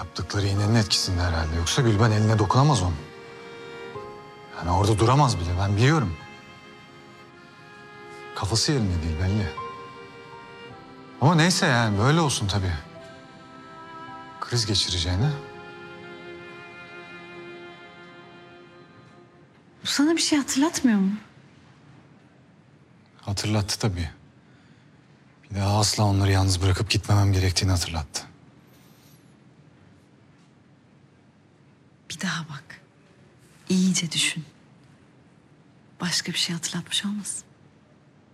Yaptıkları iğnenin etkisinde herhalde. Yoksa Gülben eline dokunamaz onun. Yani orada duramaz bile, ben biliyorum. Kafası yerinde değil belli. Ama neyse yani böyle olsun tabii. Kriz geçireceğine. Bu sana bir şey hatırlatmıyor mu? Hatırlattı tabii. Bir daha asla onları yalnız bırakıp gitmemem gerektiğini hatırlattı. Bir daha bak. İyice düşün. Başka bir şey hatırlatmış olmasın?